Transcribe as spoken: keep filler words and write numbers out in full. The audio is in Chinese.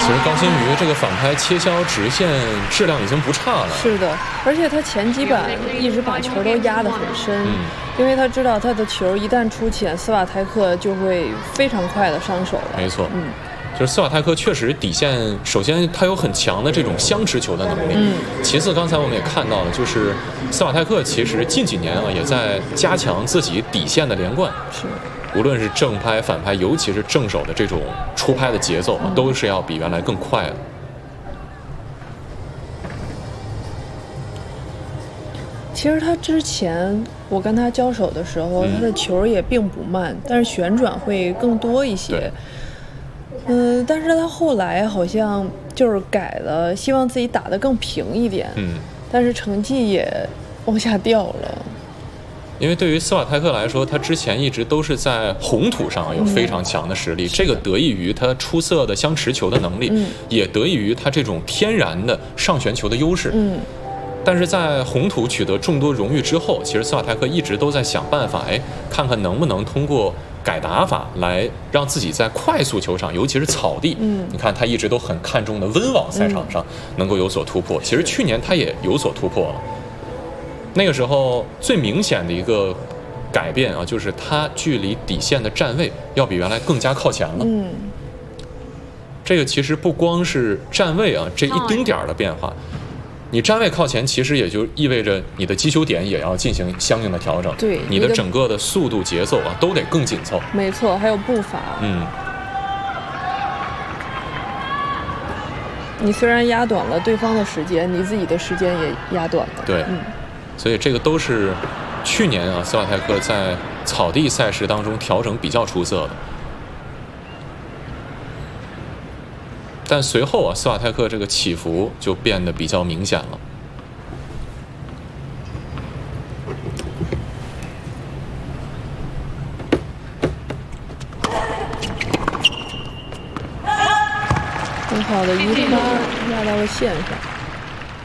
其实高新瑜这个反拍切削直线质量已经不差了。 是的，而且他前几板一直把球都压得很深，嗯、因为他知道他的球一旦出浅，斯瓦泰克就会非常快的上手了。 没错， 嗯。 就是斯瓦泰克确实底线，首先他有很强的这种相持球的能力，嗯，其次刚才我们也看到了，就是斯瓦泰克其实近几年啊也在加强自己底线的连贯， 是， 无论是正拍反拍，尤其是正手的这种出拍的节奏啊，嗯、都是要比原来更快的。 其实他之前我跟他交手的时候，嗯、他的球也并不慢，但是旋转会更多一些。嗯，但是他后来好像就是改了，希望自己打得更平一点。嗯，但是成绩也往下掉了。 因为对于斯瓦泰克来说，他之前一直都是在红土上有非常强的实力，嗯、这个得益于他出色的相持球的能力，嗯、也得益于他这种天然的上旋球的优势。嗯。但是在红土取得众多荣誉之后，其实斯瓦泰克一直都在想办法，哎，看看能不能通过改打法来让自己在快速球场，尤其是草地，嗯，你看他一直都很看重的温网赛场上能够有所突破。嗯、其实去年他也有所突破了。那个时候最明显的一个改变啊，就是他距离底线的站位要比原来更加靠前了。嗯，这个其实不光是站位啊，这一丁点儿的变化。你站位靠前，其实也就意味着你的击球点也要进行相应的调整， 对， 你的整个的速度节奏啊都得更紧凑。 没错，还有步伐。嗯，你虽然压短了对方的时间，你自己的时间也压短了。 对，嗯，所以这个都是去年啊斯瓦泰克在草地赛事当中调整比较出色的。但随后啊，斯瓦泰克这个起伏就变得比较明显了。 很好的一发压到了线上。